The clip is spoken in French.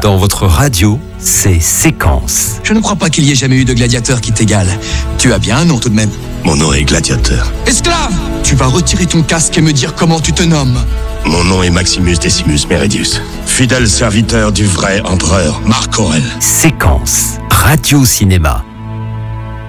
dans votre radio, c'est Séquence. Je ne crois pas qu'il y ait jamais eu de gladiateur qui t'égale. Tu as bien un nom tout de même. Mon nom est Gladiateur. Esclave! Tu vas retirer ton casque et me dire comment tu te nommes. Mon nom est Maximus Decimus Meridius, fidèle serviteur du vrai empereur Marc Aurèle. Séquence, radio-cinéma.